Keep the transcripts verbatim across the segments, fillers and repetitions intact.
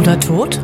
oder tot?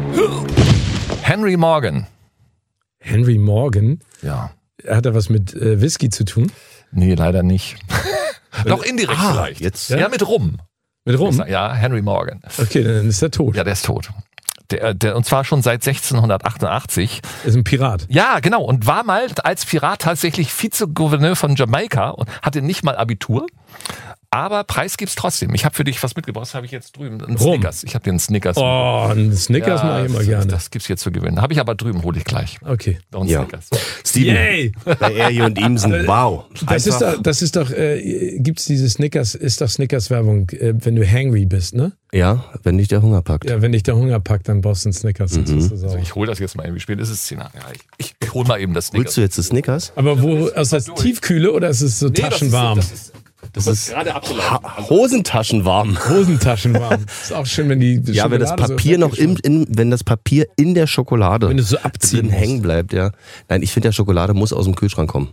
Henry Morgan. Henry Morgan? Ja. Hat er was mit äh, Whisky zu tun? Nee, leider nicht. Doch indirekt ah, vielleicht. Jetzt, ja? ja, mit Rum. Mit Rum? Ja, Henry Morgan. Okay, dann ist er tot. Ja, der ist tot. Der, der, und zwar schon seit sechzehnhundertachtundachtzig. Ist ein Pirat. Ja, genau. Und war mal als Pirat tatsächlich Vizegouverneur von Jamaika und hatte nicht mal Abitur. Aber Preis gibt's trotzdem. Ich habe für dich was mitgebracht. Das habe ich jetzt drüben. Ein Rum. Snickers. Ich habe dir einen Snickers. Oh, einen Snickers ja, mache ich immer das, gerne. Das gibt's hier zu gewinnen. Habe ich aber drüben, hole ich gleich. Okay. Noch einen Ja. Snickers. Steven, Yay! bei Erhi und Imsen, wow. Das ist Einfach- doch, das ist doch, äh, gibt's diese Snickers, ist doch Snickers-Werbung, äh, wenn du hangry bist, ne? Ja, wenn dich der Hunger packt. Ja, wenn dich der Hunger packt, dann brauchst du einen Snickers. sonst ist das Also auch- ich hole das jetzt mal irgendwie. Spät ist es zehn. Ja, ich ich hole mal eben das Snickers. Holst du jetzt das Snickers? Aber wo, aus der Tiefkühle oder ist es so taschenwarm? Das ist, das ist gerade abgelaufen. Ha- Hosentaschen warm. Hosentaschenwarm. Ist auch schön, wenn die Ja, wenn das Schokolade so Papier noch im, in, wenn das Papier in der Schokolade Wenn du so abziehen drin musst. hängen bleibt, ja. Nein, ich finde, der Schokolade muss aus dem Kühlschrank kommen.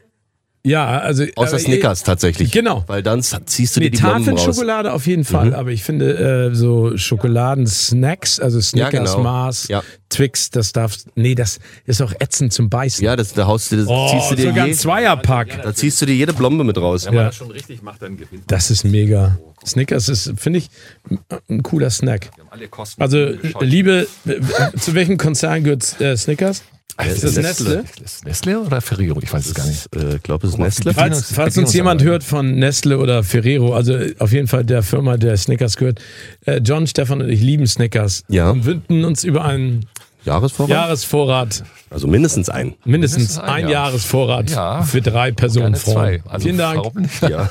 Ja, also. Außer aber, Snickers tatsächlich. Genau. Weil dann ziehst du Nee, dir die Blomben raus. Tafelnschokolade auf jeden Fall, aber ich finde äh, so Schokoladensnacks, also Snickers, Ja, genau. Mars, Ja. Twix, das darf, nee, das ist auch ätzend zum Beißen. Ja, das, da haust du, das oh, ziehst du dir sogar ein je, Zweierpack. da ziehst du dir jede Blombe mit raus. Wenn man Ja. das schon richtig macht, dann gewinnt man. Das ist mega. Snickers ist, finde ich, ein cooler Snack. Wir haben alle Kosten. Also, liebe, zu welchem Konzern gehört äh, Snickers? Ist das Nestle? Ist Nestle oder Ferrero? Ich weiß es gar nicht. Ich äh, glaube, es ist Nestle. Falls, falls uns jemand hört von Nestle oder Ferrero, also auf jeden Fall der Firma, der Snickers gehört, äh, John, Stefan und ich lieben Snickers Ja. und wünden uns über einen Jahresvorrat? Jahresvorrat, Also mindestens ein. mindestens Mindestens ein, ein ja. Jahresvorrat Ja. für drei Personen. Gerne zwei. Also Vielen Dank. warum nicht? Ja.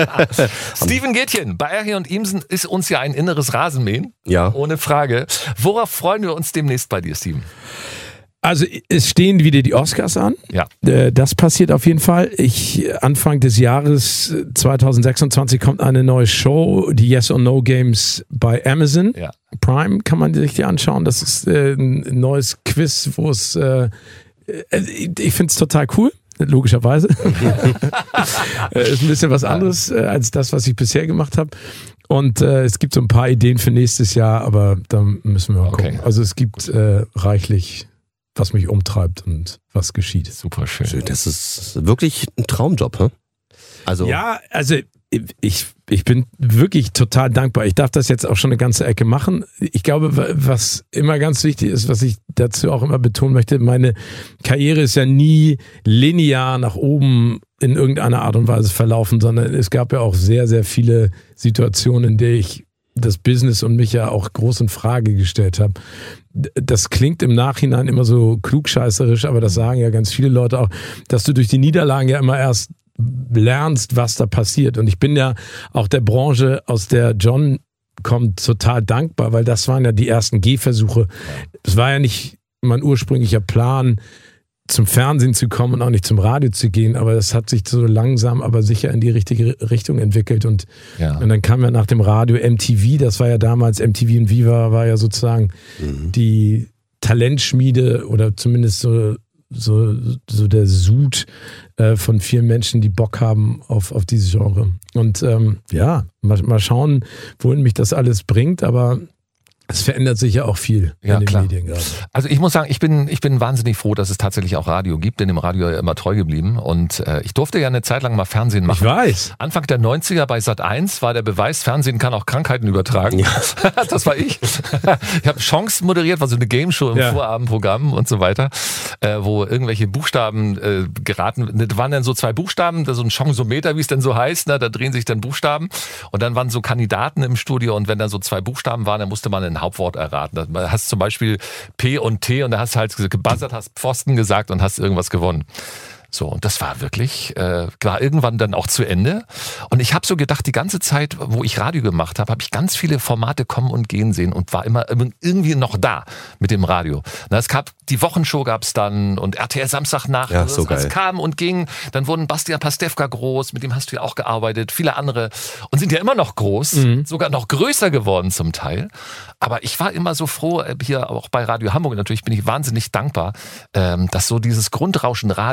Steven Gätchen, bei Erhi und Imsen ist uns ja ein inneres Rasenmähen. Ja. Ohne Frage. Worauf freuen wir uns demnächst bei dir, Steven? Also es stehen wieder die Oscars an. Ja. Äh, Das passiert auf jeden Fall. Ich, Anfang des Jahres zwanzig sechsundzwanzig kommt eine neue Show, die Yes or No Games bei Amazon Ja. Prime, kann man sich die anschauen. Das ist äh, ein neues Quiz, wo es, äh, äh, ich finde es total cool. Logischerweise. Äh, ist ein bisschen was anderes äh, als das, was ich bisher gemacht habe. Und äh, es gibt so ein paar Ideen für nächstes Jahr, aber da müssen wir mal Okay. gucken. Also es gibt äh, reichlich, was mich umtreibt und was geschieht. Super schön. Schön, das ist wirklich ein Traumjob, hä? Also, Ja, also ich, ich bin wirklich total dankbar. Ich darf das jetzt auch schon eine ganze Ecke machen. Ich glaube, was immer ganz wichtig ist, was ich dazu auch immer betonen möchte, meine Karriere ist ja nie linear nach oben in irgendeiner Art und Weise verlaufen, sondern es gab ja auch sehr, sehr viele Situationen, in denen ich das Business und mich ja auch groß in Frage gestellt habe. Das klingt im Nachhinein immer so klugscheißerisch, aber das sagen ja ganz viele Leute auch, dass du durch die Niederlagen ja immer erst lernst, was da passiert. Und ich bin ja auch der Branche, aus der John kommt, total dankbar, weil das waren ja die ersten Gehversuche. Es war ja nicht mein ursprünglicher Plan, zum Fernsehen zu kommen und auch nicht zum Radio zu gehen, aber das hat sich so langsam, aber sicher in die richtige Richtung entwickelt. Und, Ja. und dann kam ja nach dem Radio M T V, das war ja damals, M T V und Viva war ja sozusagen mhm. die Talentschmiede oder zumindest so so, so der Sud äh, von vielen Menschen, die Bock haben auf, auf dieses Genre. Und ähm, ja, mal, mal schauen, wohin mich das alles bringt, aber es verändert sich ja auch viel Ja, in den klar. Medien gerade. Also ich muss sagen, ich bin, ich bin wahnsinnig froh, dass es tatsächlich auch Radio gibt, denn im Radio ja immer treu geblieben. Und äh, ich durfte ja eine Zeit lang mal Fernsehen machen. Ich weiß. Anfang der neunziger bei Sat eins war der Beweis, Fernsehen kann auch Krankheiten übertragen. Das war ich. Ich habe Chance moderiert, war so eine Game-Show im Ja. Vorabendprogramm und so weiter, äh, wo irgendwelche Buchstaben äh, geraten, da waren dann so zwei Buchstaben, da so ein Chansometer, wie es denn so heißt, ne? Da drehen sich dann Buchstaben und dann waren so Kandidaten im Studio und wenn da so zwei Buchstaben waren, dann musste man ein Hauptwort erraten. Da hast zum Beispiel P und T und da hast du halt gebuzzert, hast Pfosten gesagt und hast irgendwas gewonnen. So, und das war wirklich, äh, war irgendwann dann auch zu Ende. Und ich habe so gedacht, die ganze Zeit, wo ich Radio gemacht habe, habe ich ganz viele Formate kommen und gehen sehen und war immer irgendwie noch da mit dem Radio. Na, es gab, die Wochenshow gab es dann und R T L Samstagnacht. Ja, so geil. Es kam und ging. Dann wurden Bastian Pastewka groß, mit dem hast du ja auch gearbeitet, viele andere. Und sind ja immer noch groß, Mhm. sogar noch größer geworden zum Teil. Aber ich war immer so froh, hier auch bei Radio Hamburg natürlich bin ich wahnsinnig dankbar, ähm, dass so dieses Grundrauschen Radio immer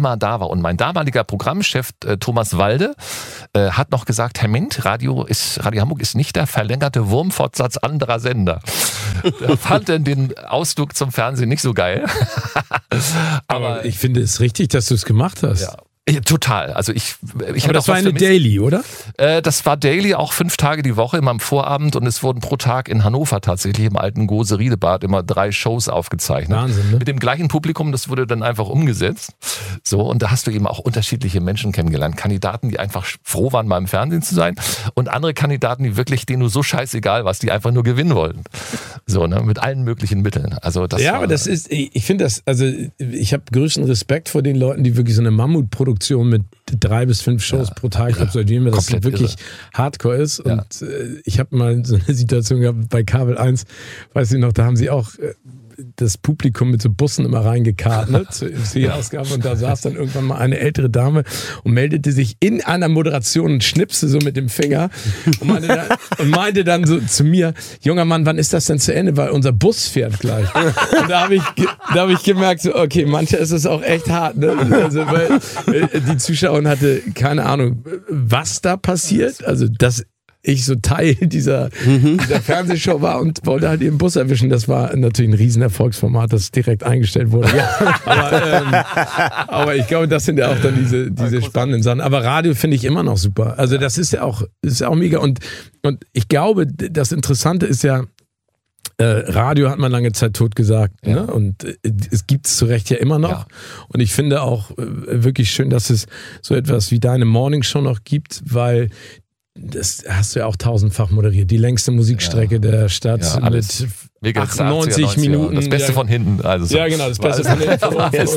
immer da war. Und mein damaliger Programmchef äh, Thomas Walde äh, hat noch gesagt, Herr Mint, Radio, ist, Radio Hamburg ist nicht der verlängerte Wurmfortsatz anderer Sender. Er fand denn den Ausdruck zum Fernsehen nicht so geil. Aber, Aber ich finde es richtig, dass du es gemacht hast. ja. Ja, total. Also ich, ich Aber das war eine Daily, oder? Äh, das war Daily, auch fünf Tage die Woche immer am Vorabend, und es wurden pro Tag in Hannover tatsächlich im alten Gose-Riedebad immer drei Shows aufgezeichnet. Wahnsinn, ne? Mit dem gleichen Publikum, das wurde dann einfach umgesetzt. So, und da hast du eben auch unterschiedliche Menschen kennengelernt. Kandidaten, die einfach froh waren, mal im Fernsehen zu sein, und andere Kandidaten, die wirklich, denen du so scheißegal warst, die einfach nur gewinnen wollten. So, ne, mit allen möglichen Mitteln. Also das ja, war, aber das ist, ich finde das, also ich habe größten Respekt vor den Leuten, die wirklich so eine Mammutproduktion mit drei bis fünf Shows ja, pro Tag ja, absolvieren, weil das komplett wirklich irre. Hardcore ist. Ja. Und äh, ich habe mal so eine Situation gehabt bei Kabel eins, weiß ich noch, da haben sie auch äh, das Publikum mit so Bussen immer reingekarrt, ne, zur M C-Ausgabe, und da saß dann irgendwann mal eine ältere Dame und meldete sich in einer Moderation und schnipste so mit dem Finger und meinte dann, und meinte dann so zu mir, junger Mann, wann ist das denn zu Ende, weil unser Bus fährt gleich. Und da habe ich, da hab ich gemerkt, so, okay, manche ist es auch echt hart, ne? Also, weil die Zuschauerin hatte keine Ahnung, was da passiert, also das ich so Teil dieser, mhm. dieser Fernsehshow war und wollte halt ihren Bus erwischen. Das war natürlich ein riesen Erfolgsformat, das direkt eingestellt wurde. Ja. Aber, ähm, aber ich glaube, das sind ja auch dann diese, diese spannenden Sachen. Aber Radio finde ich immer noch super. Also das ist ja auch, ist ja auch mega. Und, und ich glaube, das Interessante ist ja, äh, Radio hat man lange Zeit tot gesagt. Ja. Ne? Und äh, es gibt es zu Recht ja immer noch. Ja. Und ich finde auch äh, wirklich schön, dass es so etwas wie deine Morningshow noch gibt, weil das hast du ja auch tausendfach moderiert. Die längste Musikstrecke ja. der Stadt ja, mit achtundneunzig Minuten. Das Beste ja, von hinten. Also so. Ja, genau, das Beste von hinten.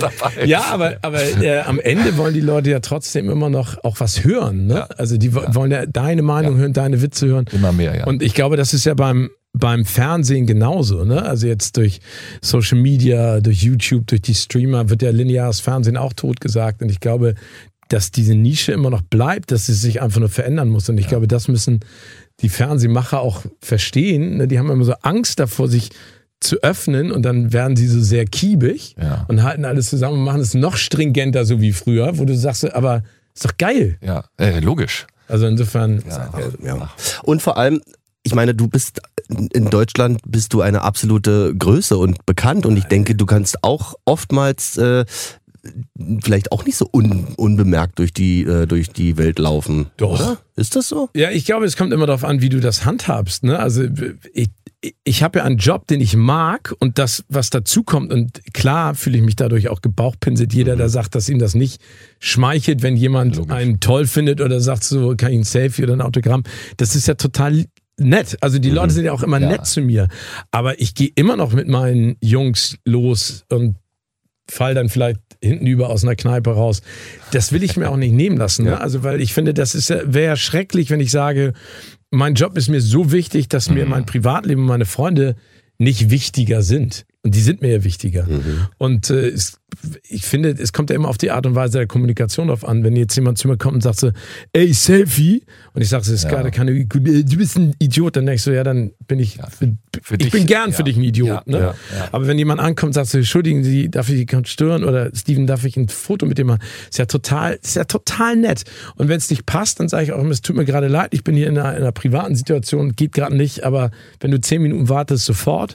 Ja, aber, aber äh, am Ende wollen die Leute ja trotzdem immer noch auch was hören. Ne? Ja. Also die ja. wollen ja deine Meinung ja. hören, deine Witze hören. Immer mehr, ja. Und ich glaube, das ist ja beim beim Fernsehen genauso, ne? Also jetzt durch Social Media, durch YouTube, durch die Streamer wird ja lineares Fernsehen auch totgesagt. Und ich glaube, dass diese Nische immer noch bleibt, dass sie sich einfach nur verändern muss. Und ich ja. glaube, das müssen die Fernsehmacher auch verstehen. Die haben immer so Angst davor, sich zu öffnen, und dann werden sie so sehr kiebig ja. und halten alles zusammen und machen es noch stringenter, so wie früher, wo du sagst, aber ist doch geil. Ja, äh, logisch. Also insofern. Ja, äh, ja. Und vor allem, ich meine, du bist in Deutschland bist du eine absolute Größe und bekannt, und ich denke, du kannst auch oftmals äh, vielleicht auch nicht so un, unbemerkt durch die, äh, durch die Welt laufen. Doch. Oder? Ist das so? Ja, ich glaube, es kommt immer darauf an, wie du das handhabst. Ne? Also ich, ich habe ja einen Job, den ich mag, und das, was dazu kommt, und klar fühle ich mich dadurch auch gebauchpinselt. Jeder, der sagt, dass ihm das nicht schmeichelt, wenn jemand Logisch. einen toll findet oder sagt, so kann ich ein Selfie oder ein Autogramm. Das ist ja total nett. Also die mhm. Leute sind ja auch immer ja. nett zu mir. Aber ich gehe immer noch mit meinen Jungs los und fall dann vielleicht hinten über aus einer Kneipe raus. Das will ich mir auch nicht nehmen lassen. Ne? Ja. Also, weil ich finde, das ist ja, wäre schrecklich, wenn ich sage, mein Job ist mir so wichtig, dass mhm. mir mein Privatleben und meine Freunde nicht wichtiger sind. Und die sind mir ja wichtiger. Mhm. Und äh, es, ich finde, es kommt ja immer auf die Art und Weise der Kommunikation drauf an. Wenn jetzt jemand zu mir kommt und sagt so, ey, Selfie, und ich sage, es ist ja. gerade keine, du bist ein Idiot, dann denke ich so, ja, dann bin ich, ja, für, für ich dich, bin gern ja. für dich ein Idiot. Ja, ne? ja, ja. Aber wenn jemand ankommt und sagt so, entschuldigen Sie, darf ich Sie stören, oder Steven, darf ich ein Foto mit dir machen? Ist ja total, ist ja total nett. Und wenn es nicht passt, dann sage ich auch immer, es tut mir gerade leid, ich bin hier in einer, in einer privaten Situation, geht gerade nicht, aber wenn du zehn Minuten wartest, sofort.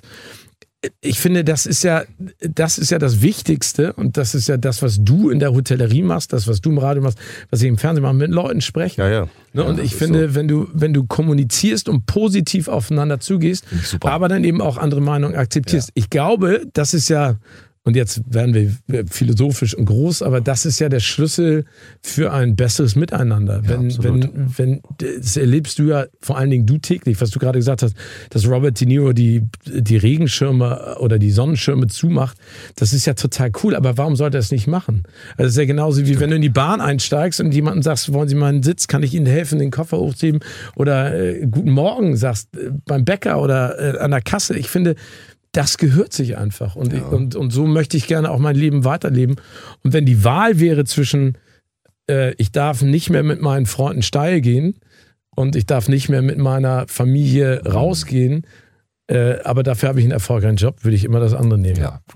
Ich finde, das ist ja, das ist ja das Wichtigste, und das ist ja das, was du in der Hotellerie machst, das, was du im Radio machst, was ich im Fernsehen mache, mit Leuten sprechen. Ja, ja. Ne? ja und ich finde, so. wenn du, wenn du kommunizierst und positiv aufeinander zugehst, aber dann eben auch andere Meinungen akzeptierst. Ja. Ich glaube, das ist ja, und jetzt werden wir philosophisch und groß, aber das ist ja der Schlüssel für ein besseres Miteinander. Ja, wenn, wenn, wenn, das erlebst du ja vor allen Dingen du täglich, was du gerade gesagt hast, dass Robert De Niro die, die Regenschirme oder die Sonnenschirme zumacht, das ist ja total cool, aber warum sollte er es nicht machen? Also das ist ja genauso wie Stimmt. wenn du in die Bahn einsteigst und jemandem sagst, wollen Sie mal einen Sitz, kann ich Ihnen helfen, den Koffer hochzuheben, oder äh, guten Morgen sagst äh, beim Bäcker oder äh, an der Kasse. Ich finde, das gehört sich einfach. Und, ja. ich, und, und so möchte ich gerne auch mein Leben weiterleben. Und wenn die Wahl wäre zwischen, äh, ich darf nicht mehr mit meinen Freunden steil gehen und ich darf nicht mehr mit meiner Familie rausgehen, äh, aber dafür habe ich einen erfolgreichen Job, würde ich immer das andere nehmen. Ja, kann ich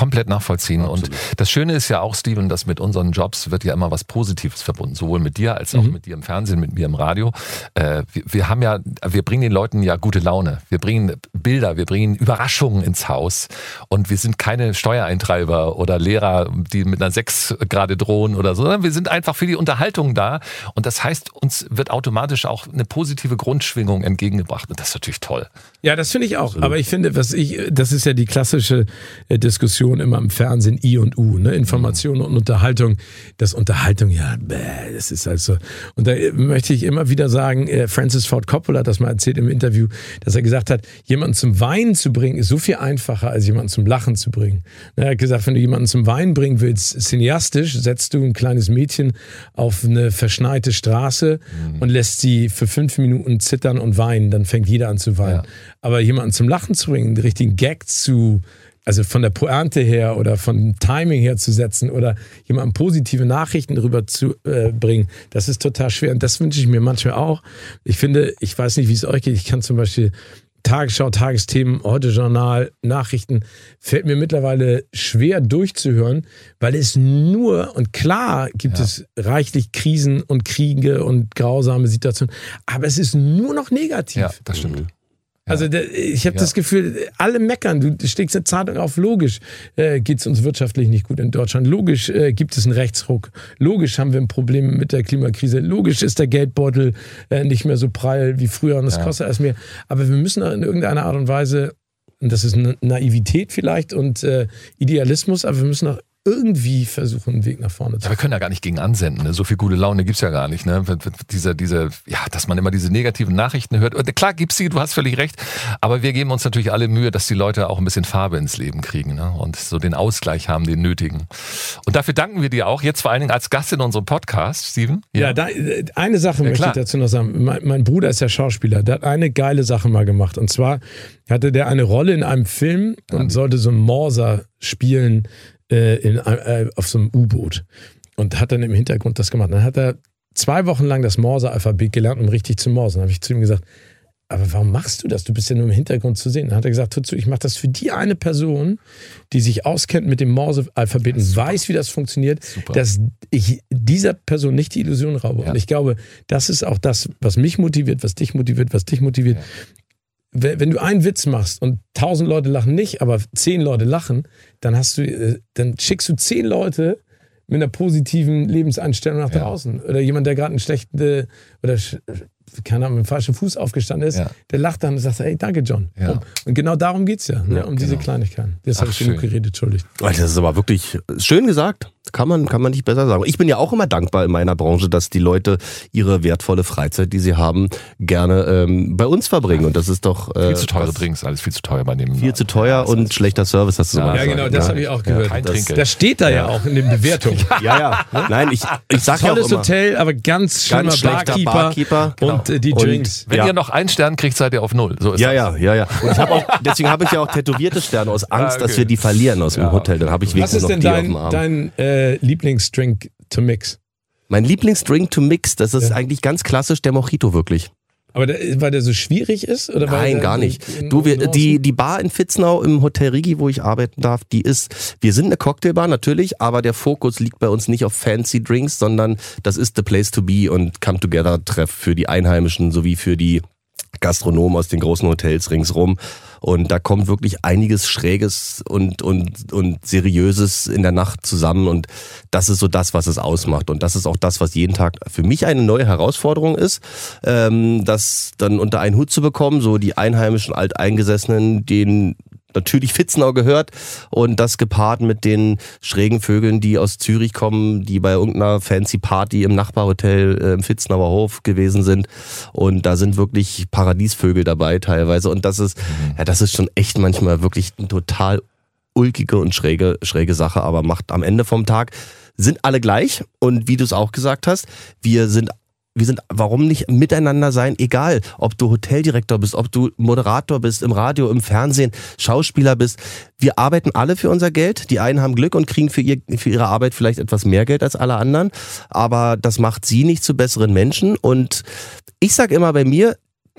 komplett nachvollziehen. Absolut. Und das Schöne ist ja auch, Steven, dass mit unseren Jobs wird ja immer was Positives verbunden, sowohl mit dir als auch mhm. mit dir im Fernsehen, mit mir im Radio. Äh, wir, wir haben ja, wir bringen den Leuten ja gute Laune. Wir bringen Bilder, wir bringen Überraschungen ins Haus und wir sind keine Steuereintreiber oder Lehrer, die mit einer sechs gerade drohen oder so, sondern wir sind einfach für die Unterhaltung da und das heißt, uns wird automatisch auch eine positive Grundschwingung entgegengebracht und das ist natürlich toll. Ja, das finde ich auch. Aber ich finde, was ich, das ist ja die klassische äh, Diskussion immer im Fernsehen, I und U, ne? Information mhm. und Unterhaltung. Das Unterhaltung, ja, bäh, das ist halt so. Und da möchte ich immer wieder sagen, äh, Francis Ford Coppola hat das mal erzählt im Interview, dass er gesagt hat, jemanden zum Weinen zu bringen, ist so viel einfacher, als jemanden zum Lachen zu bringen. Er hat gesagt, wenn du jemanden zum Weinen bringen willst, cineastisch, setzt du ein kleines Mädchen auf eine verschneite Straße mhm. und lässt sie für fünf Minuten zittern und weinen, dann fängt jeder an zu weinen. Ja. Aber jemanden zum Lachen zu bringen, den richtigen Gag zu, also von der Pointe her oder von Timing her zu setzen oder jemandem positive Nachrichten rüber zu äh, bringen, das ist total schwer. Und das wünsche ich mir manchmal auch. Ich finde, ich weiß nicht, wie es euch geht, ich kann zum Beispiel Tagesschau, Tagesthemen, Heute Journal, Nachrichten, fällt mir mittlerweile schwer durchzuhören, weil es nur, und klar gibt ja. es reichlich Krisen und Kriege und grausame Situationen, aber es ist nur noch negativ. Ja, das stimmt. Also der, ich habe ja. das Gefühl, alle meckern. Du steckst eine Zeitung auf, logisch äh, geht es uns wirtschaftlich nicht gut in Deutschland. Logisch äh, gibt es einen Rechtsruck. Logisch haben wir ein Problem mit der Klimakrise. Logisch ist der Geldbeutel äh, nicht mehr so prall wie früher und es ja. kostet erst mehr. Aber wir müssen in irgendeiner Art und Weise, und das ist eine Naivität vielleicht und äh, Idealismus, aber wir müssen auch irgendwie versuchen, einen Weg nach vorne zu ja, wir können ja gar nicht gegen ansenden. Ne? So viel gute Laune gibt's ja gar nicht. Ne? Diese, diese, ja, dass man immer diese negativen Nachrichten hört. Und klar gibt's sie, du hast völlig recht. Aber wir geben uns natürlich alle Mühe, dass die Leute auch ein bisschen Farbe ins Leben kriegen, ne? Und so den Ausgleich haben, den nötigen. Und dafür danken wir dir auch jetzt vor allen Dingen als Gast in unserem Podcast, Steven. Ja, ja da, eine Sache ja, möchte klar. ich dazu noch sagen. Mein, mein Bruder ist ja Schauspieler. Der hat eine geile Sache mal gemacht. Und zwar hatte der eine Rolle in einem Film und ja. sollte so einen Morser spielen, In, äh, auf so einem U-Boot und hat dann im Hintergrund das gemacht. Dann hat er zwei Wochen lang das Morse-Alphabet gelernt, um richtig zu morsen. Dann habe ich zu ihm gesagt, aber warum machst du das? Du bist ja nur im Hintergrund zu sehen. Dann hat er gesagt, hör zu, ich mache das für die eine Person, die sich auskennt mit dem Morse-Alphabet und weiß, wie das funktioniert, Super. dass ich dieser Person nicht die Illusion raube. Ja. Und ich glaube, das ist auch das, was mich motiviert, was dich motiviert, was dich motiviert. Ja. Wenn du einen Witz machst und tausend Leute lachen nicht, aber zehn Leute lachen, dann hast du, dann schickst du zehn Leute mit einer positiven Lebenseinstellung nach ja. draußen. Oder jemand, der gerade einen schlechten oder keine Ahnung, mit dem falschen Fuß aufgestanden ist, ja. der lacht dann und sagt, hey, danke John. Ja. Und genau darum geht's ja, ne, ja um genau. diese Kleinigkeiten. Jetzt habe ich genug geredet, entschuldigt. Das ist aber wirklich schön gesagt. Kann man, kann man nicht besser sagen. Ich bin ja auch immer dankbar in meiner Branche, dass die Leute ihre wertvolle Freizeit, die sie haben, gerne ähm, bei uns verbringen. Und das ist doch... Äh, viel zu teure Drinks, alles viel zu teuer bei dem... Viel zu teuer und ja, schlechter Service, hast du ja, so mal ja, gesagt. Ja, genau, das ja. habe ich auch gehört. Ja, kein das, das steht da ja, ja auch in den Bewertungen. Ja, ja. Nein, ich, ich sag ja auch immer... Tolles Hotel, aber ganz schlimmer ganz schlechter Barkeeper, Barkeeper genau. und äh, die und, Drinks. Wenn ja. ihr noch einen Stern kriegt, seid ihr auf null. So ist ja, das. ja, ja, ja. Und ich hab auch, deswegen habe ich ja auch tätowierte Sterne aus Angst, ja, okay. dass wir die verlieren aus dem ja. Hotel. Dann habe ich Was wenigstens ist noch denn die dein, auf dem Arm. dein äh, Lieblingsdrink to mix? Mein Lieblingsdrink to mix, das ist ja. eigentlich ganz klassisch der Mojito wirklich. Aber der, weil der so schwierig ist? Oder weil Nein, der, gar nicht. In, du, wir, in die, die Bar in Vitznau im Hotel Rigi, wo ich arbeiten darf, die ist, wir sind eine Cocktailbar natürlich, aber der Fokus liegt bei uns nicht auf fancy Drinks, sondern das ist the place to be und come together Treff für die Einheimischen sowie für die Gastronomen aus den großen Hotels ringsrum. Und da kommt wirklich einiges Schräges und, und, und Seriöses in der Nacht zusammen. Und das ist so das, was es ausmacht. Und das ist auch das, was jeden Tag für mich eine neue Herausforderung ist, ähm, das dann unter einen Hut zu bekommen. So die einheimischen Alteingesessenen, denen natürlich Vitznau gehört und das gepaart mit den schrägen Vögeln, die aus Zürich kommen, die bei irgendeiner fancy Party im Nachbarhotel äh, im Vitznauer Hof gewesen sind und da sind wirklich Paradiesvögel dabei teilweise und das ist, mhm. ja, das ist schon echt manchmal wirklich eine total ulkige und schräge, schräge Sache, aber macht am Ende vom Tag, sind alle gleich und wie du es auch gesagt hast, wir sind Wir sind, warum nicht miteinander sein, egal, ob du Hoteldirektor bist, ob du Moderator bist, im Radio, im Fernsehen, Schauspieler bist. Wir arbeiten alle für unser Geld. Die einen haben Glück und kriegen für, ihr, für ihre Arbeit vielleicht etwas mehr Geld als alle anderen. Aber das macht sie nicht zu besseren Menschen. Und ich sag immer bei mir,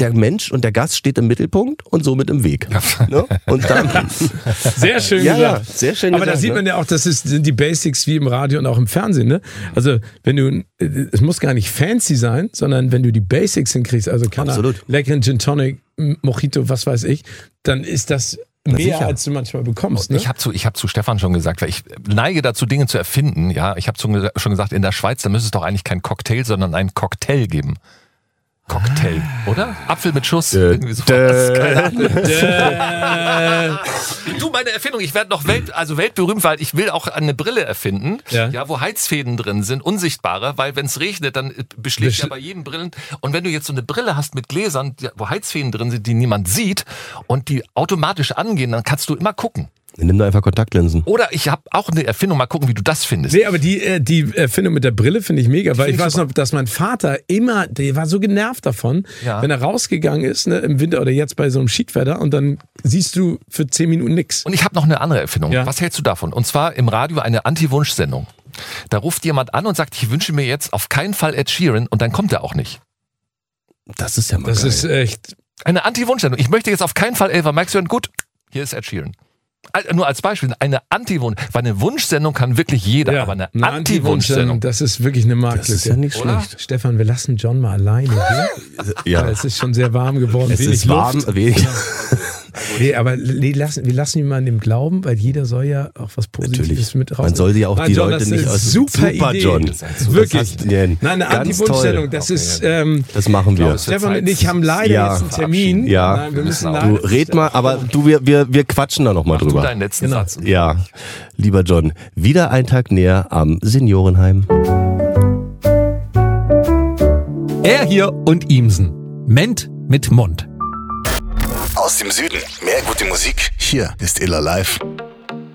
der Mensch und der Gast steht im Mittelpunkt und somit im Weg. Ne? Und dann, sehr schön ja, gesagt. Ja, sehr schön Aber gesagt, da sieht ne? man ja auch, das ist, sind die Basics wie im Radio und auch im Fernsehen. Ne? Also wenn du, es muss gar nicht fancy sein, sondern wenn du die Basics hinkriegst, also keine leckeren Gin Tonic, Mojito, was weiß ich, dann ist das mehr, sicher. Als du manchmal bekommst. Ne? Ich habe zu, ich hab zu Stefan schon gesagt, weil ich neige dazu, Dinge zu erfinden. Ja, ich habe schon gesagt, in der Schweiz, da müsste es doch eigentlich kein Cocktail, sondern ein Cocktail geben. Cocktail, oder? Apfel mit Schuss. Dö, irgendwie so. Keine Ahnung. Du, meine Erfindung, ich werde noch Welt, also weltberühmt, weil ich will auch eine Brille erfinden, ja, ja wo Heizfäden drin sind, unsichtbare, weil wenn es regnet, dann beschlägt Besch- ja bei jedem Brillen. Und wenn du jetzt so eine Brille hast mit Gläsern, wo Heizfäden drin sind, die niemand sieht und die automatisch angehen, dann kannst du immer gucken. Nimm da einfach Kontaktlinsen. Oder ich habe auch eine Erfindung, mal gucken, wie du das findest. Nee, aber die, die Erfindung mit der Brille finde ich mega, weil ich, ich weiß noch, dass mein Vater immer, der war so genervt davon, ja. wenn er rausgegangen ist, ne, im Winter oder jetzt bei so einem Schiedwetter und dann siehst du für zehn Minuten nichts. Und ich habe noch eine andere Erfindung. Ja. Was hältst du davon? Und zwar im Radio eine Anti-Wunsch-Sendung. Da ruft jemand an und sagt, ich wünsche mir jetzt auf keinen Fall Ed Sheeran und dann kommt er auch nicht. Das ist ja mal Das geil. ist echt... Eine Anti-Wunsch-Sendung. Ich möchte jetzt auf keinen Fall Elva Max hören. Gut, hier ist Ed Sheeran. Nur als Beispiel, eine Anti-Wunsch, weil eine Wunschsendung kann wirklich jeder, ja, aber eine, eine Anti-Wunschsendung, das ist wirklich eine Marktlücke. Das ist ja nicht Oder? schlecht. Stefan, wir lassen John mal alleine hier. Ja. Es ist schon sehr warm geworden. Es wenig ist warm, Luft. wenig. Nee, aber wir lassen, wir lassen ihn mal an dem Glauben, weil jeder soll ja auch was Positives Natürlich. mit raus. Man soll ja auch Nein, die John, Leute das nicht ist aus super, super Idee. John. Das heißt, wirklich. Das Nein, Nein, eine Anti-Wunschstellung. Das okay. ist. Ähm, das machen wir. Stefan und ich haben leider ja. jetzt einen Termin. Ja. Nein, wir müssen Du red mal, aber du, wir, wir, wir quatschen da nochmal drüber. Du deinen letzten Genau. Satz. Ja, lieber John, wieder ein Tag näher am Seniorenheim. Er hier und Ihmsen. Ment mit Mund. Aus dem Süden. Mehr gute Musik. Hier ist Iller Live.